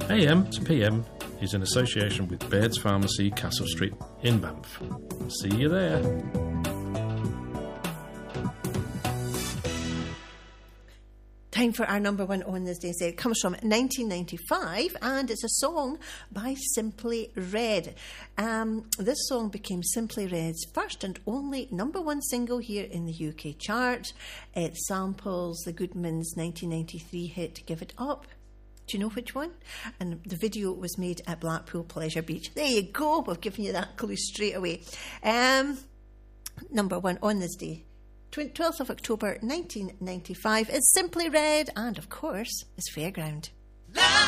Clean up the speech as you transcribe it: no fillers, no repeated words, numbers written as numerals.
AM to PM is in association with Baird's Pharmacy, Castle Street in Banff. See you there. Time for our number one on this day. It comes from 1995 and it's a song by Simply Red. This song became Simply Red's first and only number one single here in the UK chart. It samples the Goodmans' 1993 hit Give It Up. Do you know which one? And the video was made at Blackpool Pleasure Beach. There you go. We've given you that clue straight away. Number one on this day. 12th of October 1995 is Simply Red and of course is Fairground.